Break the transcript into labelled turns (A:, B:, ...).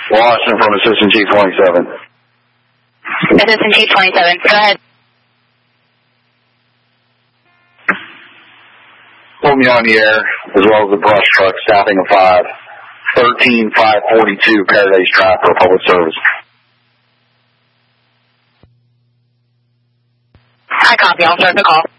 A: Washington from Assistant Chief 27.
B: Assistant Chief 27, go ahead.
A: Put me on the air, as well as the brush truck, staffing of 5. 13542 Paradise Drive for public service.
B: I copy. I'll start the call.